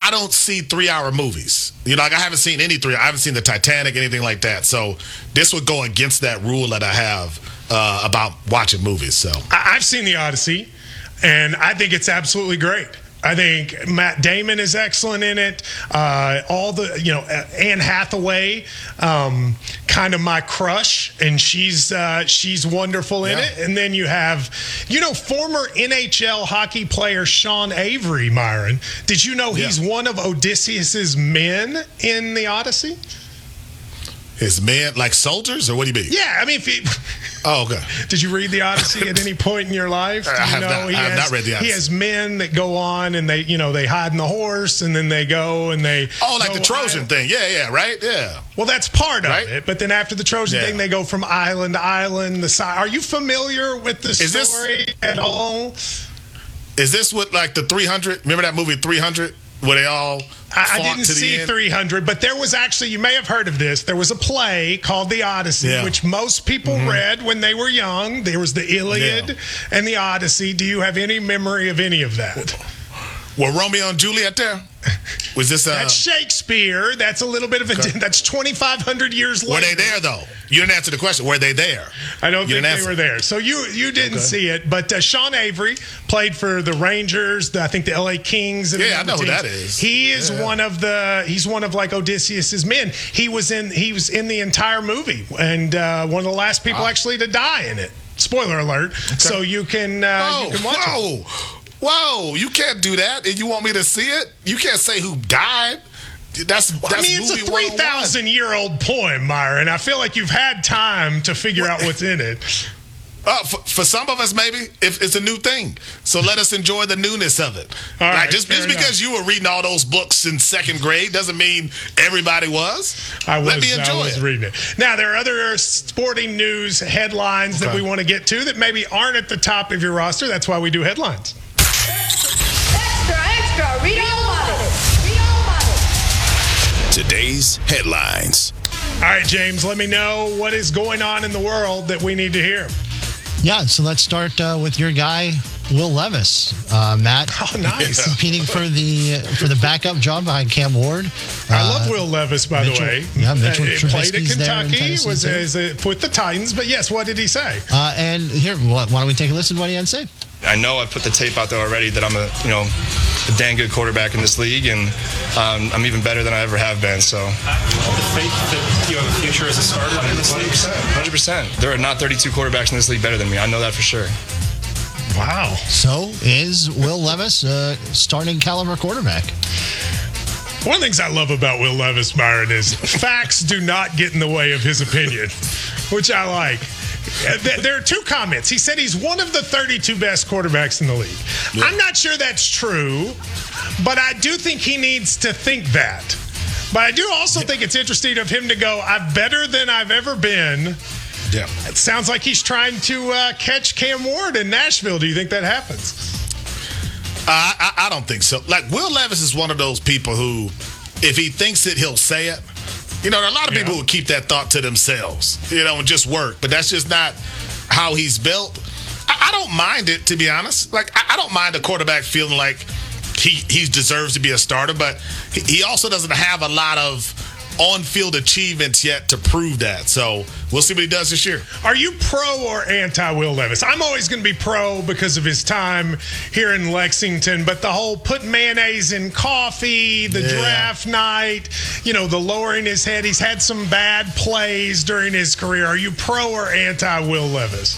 I don't see 3-hour movies. Like I haven't seen any I haven't seen the Titanic, anything like that. So this would go against that rule that I have about watching movies. So I've seen The Odyssey, and I think it's absolutely great. I think Matt Damon is excellent in it. All the, Anne Hathaway, kind of my crush, and she's wonderful in it. And then you have, former NHL hockey player Sean Avery, Myron. Did you know he's one of Odysseus's men in the Odyssey? His men, like soldiers, or what do you mean? Yeah, I mean, Oh, okay. Did you read The Odyssey at any point in your life? I have not read The Odyssey. He has men that go on and they hide in the horse and then they go and they... Oh, like the Trojan thing. Yeah, right? Yeah. Well, that's part of it. But then after the Trojan thing, they go from island to island. Are you familiar with the story at all? Is this what, like the 300? Remember that movie 300? Where they all... I didn't see 300, but there was actually, you may have heard of this, there was a play called The Odyssey, which most people read when they were young. There was the Iliad and the Odyssey. Do you have any memory of any of that? Were Romeo and Juliet there? Was this That's Shakespeare. That's a little bit of a... That's 2,500 years later. Were they there, though? You didn't answer the question. Were they there? I don't think they were there. So you didn't see it. But Sean Avery played for the Rangers, I think the LA Kings. And I know who that is. He is he's one of like Odysseus's men. He was in the entire movie, and one of the last people actually to die in it. Spoiler alert. Okay. So you can watch it. Whoa, you can't do that. And you want me to see it? You can't say who died. That's it's a 3,000-year-old poem, Myron. I feel like you've had time to figure out what's in it. For some of us, maybe it's a new thing. So let us enjoy the newness of it. All right, just because you were reading all those books in second grade doesn't mean everybody was. Let me enjoy it. Reading it. Now, there are other sporting news headlines that we want to get to that maybe aren't at the top of your roster. That's why we do headlines. Extra, read all about it. Today's headlines. All right, James, let me know what is going on in the world that we need to hear. Yeah, so let's start with your guy, Will Levis. Matt, nice. Competing for the backup job behind Cam Ward. I love Will Levis, by the way. Yeah, Mitchell played at Trubisky's Kentucky, was with the Titans, but yes, what did he say? And here, why don't we take a listen to what he had to say? I know I've put the tape out there already that I'm a dang good quarterback in this league, and I'm even better than I ever have been. So, the faith that you have a future as a starter in this league. 100%. There are not 32 quarterbacks in this league better than me. I know that for sure. Wow. So is Will Levis a starting caliber quarterback? One of the things I love about Will Levis, Myron, is facts do not get in the way of his opinion, which I like. There are two comments. He said he's one of the 32 best quarterbacks in the league. Yeah. I'm not sure that's true, but I do think he needs to think that. But I do also think it's interesting of him to go, I'm better than I've ever been. Yeah. It sounds like he's trying to catch Cam Ward in Nashville. Do you think that happens? I don't think so. Like, Will Levis is one of those people who, if he thinks it, he'll say it. There are a lot of people who keep that thought to themselves, and just work. But that's just not how he's built. I don't mind it, to be honest. Like, I don't mind a quarterback feeling like he deserves to be a starter, but he also doesn't have a lot of on-field achievements yet to prove that. So we'll see what he does this year. Are you pro or anti-Will Levis? I'm always going to be pro because of his time here in Lexington, but the whole put mayonnaise in coffee, the draft night, the lowering his head. He's had some bad plays during his career. Are you pro or anti-Will Levis?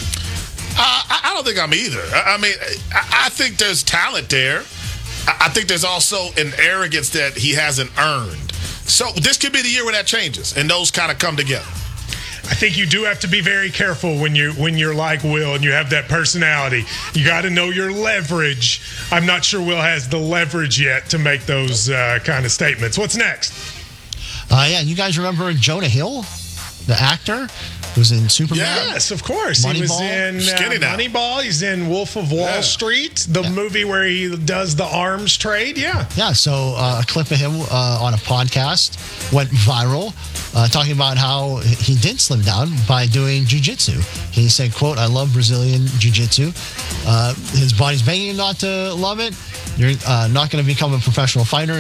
I don't think I'm either. I think there's talent there. I think there's also an arrogance that he hasn't earned. So this could be the year where that changes, and those kind of come together. I think you do have to be very careful when you're like Will and you have that personality. You got to know your leverage. I'm not sure Will has the leverage yet to make those kind of statements. What's next? You guys remember Jonah Hill, the actor? He was in Superman. Yes, of course. Moneyball. He was in Moneyball. He's in Wolf of Wall Street, the movie where he does the arms trade. Yeah. Yeah, so a clip of him on a podcast went viral talking about how he did slim down by doing jiu-jitsu. He said, quote, I love Brazilian jiu-jitsu. His body's begging him not to love it. You're not going to become a professional fighter